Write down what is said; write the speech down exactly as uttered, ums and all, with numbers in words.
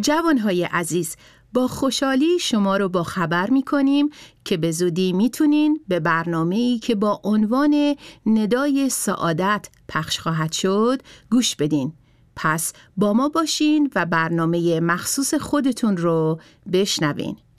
جوانهای عزیز، با خوشحالی شما رو با خبر می‌کنیم که به زودی میتونین به برنامه‌ای که با عنوان ندای سعادت پخش خواهد شد گوش بدین. پس با ما باشین و برنامه مخصوص خودتون رو بشنوین.